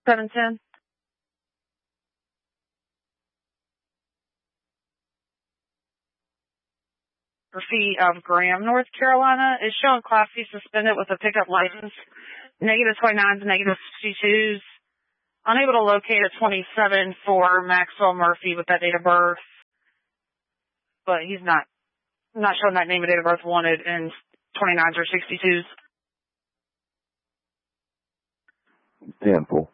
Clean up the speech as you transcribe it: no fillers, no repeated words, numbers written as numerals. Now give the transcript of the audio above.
710. Graffiti of Graham, North Carolina, is showing Class C suspended with a pickup license. Negative 29s, negative 62s. Unable to locate a 27 for Maxwell Murphy with that date of birth. But he's not showing that name and date of birth wanted in 29s or 62s. 10-4.